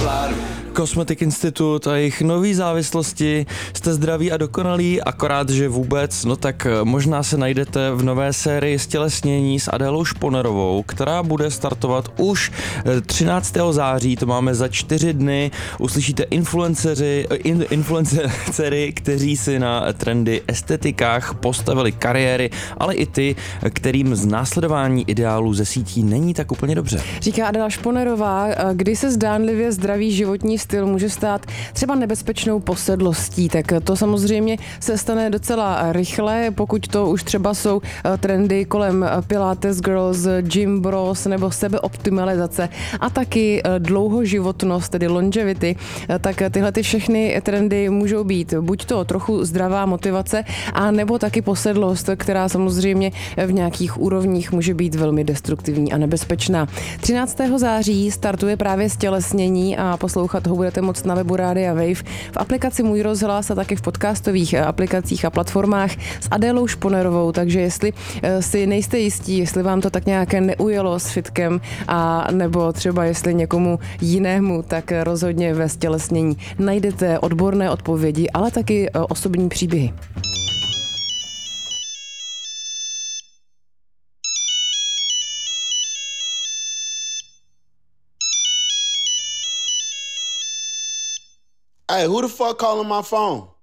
Cosmetic Institute a jejich nový závislosti. Jste zdraví a dokonalí, akorát, že vůbec, no tak možná se najdete v nové sérii Stělesnění s Adélou Šponerovou, která bude startovat už 13. září, to máme za 4 dny. Uslyšíte influencery, kteří si na trendy estetikách postavili kariéry, ale i ty, kterým z následování ideálů ze sítí není tak úplně dobře. Říká Adéla Šponerová, kdy se zdánlivě zdravý životní styl může stát třeba nebezpečnou posedlostí, tak to samozřejmě se stane docela rychle, pokud to už třeba jsou trendy kolem Pilates Girls, Gym Bros nebo sebeoptimalizace a taky dlouhoživotnost, tedy longevity, tak tyhle ty všechny trendy můžou být buď to trochu zdravá motivace, a nebo taky posedlost, která samozřejmě v nějakých úrovních může být velmi destruktivní a nebezpečná. 13. září startuje právě Stělesnění a poslouchat ho budete moct na webu Rádia Wave, v aplikaci Můj rozhlas a taky v podcastových aplikacích a platformách s Adélou Šponerovou, takže jestli si nejste jistí, jestli vám to tak nějak neujelo s fitkem a nebo třeba jestli někomu jinému, tak rozhodně ve Stělesnění najdete odborné odpovědi, ale taky osobní příběhy. Hey, who the fuck calling my phone?